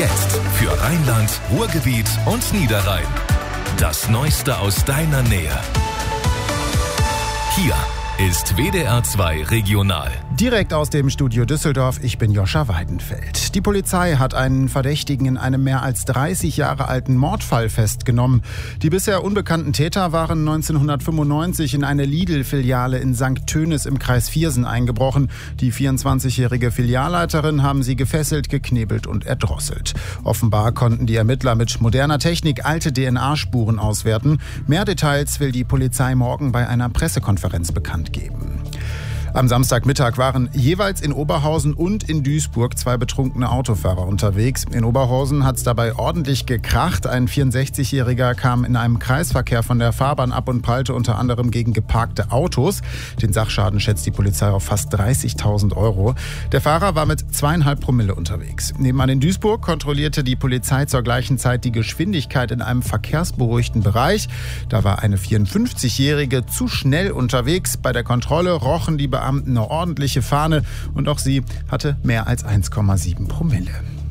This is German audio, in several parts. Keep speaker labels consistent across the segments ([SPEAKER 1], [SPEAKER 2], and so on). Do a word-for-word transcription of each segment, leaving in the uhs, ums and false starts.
[SPEAKER 1] Jetzt für Rheinland, Ruhrgebiet und Niederrhein. Das Neueste aus deiner Nähe. Hier ist W D R zwei Regional.
[SPEAKER 2] Direkt aus dem Studio Düsseldorf, ich bin Joscha Weidenfeld. Die Polizei hat einen Verdächtigen in einem mehr als dreißig Jahre alten Mordfall festgenommen. Die bisher unbekannten Täter waren neunzehnhundertfünfundneunzig in eine Lidl-Filiale in Sankt Tönis im Kreis Viersen eingebrochen. Die vierundzwanzigjährige Filialleiterin haben sie gefesselt, geknebelt und erdrosselt. Offenbar konnten die Ermittler mit moderner Technik alte D N A-Spuren auswerten. Mehr Details will die Polizei morgen bei einer Pressekonferenz bekannt geben. Am Samstagmittag waren jeweils in Oberhausen und in Duisburg zwei betrunkene Autofahrer unterwegs. In Oberhausen hat es dabei ordentlich gekracht. Ein vierundsechzigjähriger kam in einem Kreisverkehr von der Fahrbahn ab und prallte unter anderem gegen geparkte Autos. Den Sachschaden schätzt die Polizei auf fast dreißigtausend Euro. Der Fahrer war mit zweieinhalb Promille unterwegs. Nebenan in Duisburg kontrollierte die Polizei zur gleichen Zeit die Geschwindigkeit in einem verkehrsberuhigten Bereich. Da war eine vierundfünfzigjährige zu schnell unterwegs. Bei der Kontrolle rochen die Beamten eine ordentliche Fahne und auch sie hatte mehr als eins Komma sieben Promille.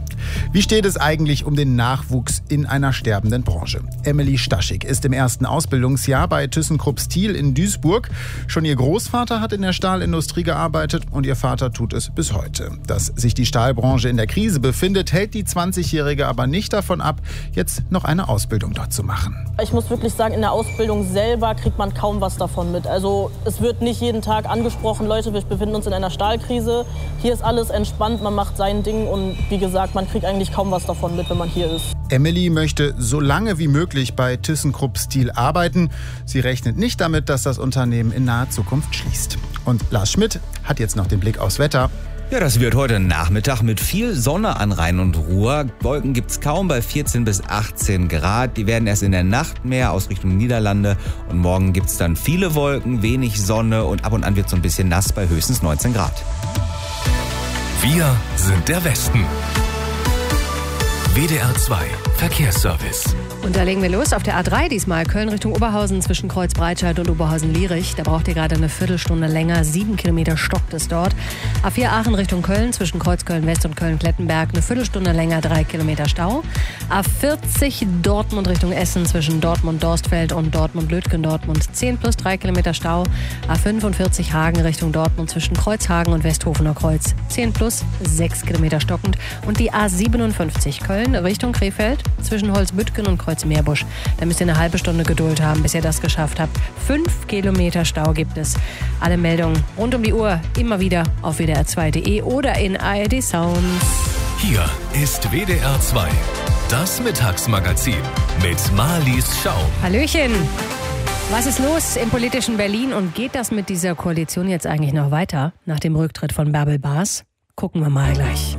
[SPEAKER 2] Wie steht es eigentlich um den Nachwuchs in einer sterbenden Branche? Emily Staschik ist im ersten Ausbildungsjahr bei ThyssenKrupp Steel in Duisburg. Schon ihr Großvater hat in der Stahlindustrie gearbeitet und ihr Vater tut es bis heute. Dass sich die Stahlbranche in der Krise befindet, hält die zwanzigjährige aber nicht davon ab, jetzt noch eine Ausbildung dort zu machen.
[SPEAKER 3] Ich muss wirklich sagen, in der Ausbildung selber kriegt man kaum was davon mit. Also es wird nicht jeden Tag angesprochen, Leute, wir befinden uns in einer Stahlkrise. Hier ist alles entspannt, man macht sein Ding und wie gesagt, man kriegt eigentlich kaum was davon mit, wenn man hier ist.
[SPEAKER 2] Emily möchte so lange wie möglich bei ThyssenKrupp Steel arbeiten. Sie rechnet nicht damit, dass das Unternehmen in naher Zukunft schließt. Und Lars Schmidt hat jetzt noch den Blick aufs Wetter.
[SPEAKER 4] Ja, das wird heute Nachmittag mit viel Sonne an Rhein und Ruhr. Wolken gibt's kaum bei vierzehn bis achtzehn Grad. Die werden erst in der Nacht mehr aus Richtung Niederlande. Und morgen gibt's dann viele Wolken, wenig Sonne und ab und an wird so ein bisschen nass bei höchstens neunzehn Grad.
[SPEAKER 1] Wir sind der Westen. W D R zwei Verkehrsservice.
[SPEAKER 5] Und da legen wir los auf der A drei diesmal. Köln Richtung Oberhausen zwischen Kreuzbreitscheid und Oberhausen-Lierich. Da braucht ihr gerade eine Viertelstunde länger. Sieben Kilometer stockt es dort. A vier Aachen Richtung Köln zwischen Kreuzköln-West und Köln-Klettenberg. Eine Viertelstunde länger, drei Kilometer Stau. A vierzig Dortmund Richtung Essen zwischen Dortmund-Dorstfeld und Dortmund-Lütgendortmund. zehn plus drei Kilometer Stau. A fünfundvierzig Hagen Richtung Dortmund zwischen Kreuzhagen und Westhofener Kreuz. zehn plus sechs Kilometer stockend. Und die A siebenundfünfzig Köln Richtung Krefeld zwischen Holzbüttgen und Kreuzmeerbusch. Da müsst ihr eine halbe Stunde Geduld haben, bis ihr das geschafft habt. Fünf Kilometer Stau gibt es. Alle Meldungen rund um die Uhr immer wieder auf W D R zwei Punkt de oder in A R D Sounds.
[SPEAKER 1] Hier ist W D R zwei, das Mittagsmagazin mit Marlies Schaum.
[SPEAKER 5] Hallöchen! Was ist los im politischen Berlin und geht das mit dieser Koalition jetzt eigentlich noch weiter nach dem Rücktritt von Bärbel Baas? Gucken wir mal gleich.